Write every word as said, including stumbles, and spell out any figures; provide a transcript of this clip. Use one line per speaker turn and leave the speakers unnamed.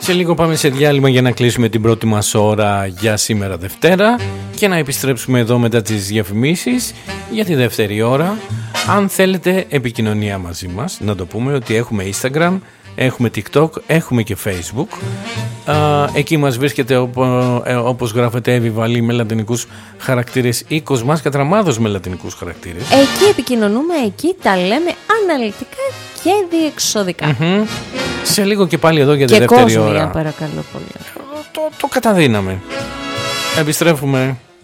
Σε λίγο πάμε σε διάλειμμα για να κλείσουμε την πρώτη μας ώρα για σήμερα Δευτέρα και να επιστρέψουμε εδώ μετά τις διαφημίσεις για τη δεύτερη ώρα. Αν θέλετε επικοινωνία μαζί μας, να το πούμε ότι έχουμε Instagram, έχουμε TikTok, έχουμε και Facebook. Εκεί μας βρίσκεται όπως γράφεται Εύη Βαλή με λατινικούς χαρακτήρες ή Κοσμάς Κατραμάδος με λατινικούς χαρακτήρες.
Εκεί επικοινωνούμε, εκεί τα λέμε αναλυτικά και διεξοδικά.
Mm-hmm. Σε λίγο και πάλι εδώ για τη
και
δεύτερη
κόσμια,
ώρα.
παρακαλώ πολύ.
Το, το καταδύναμε. Επιστρέφουμε.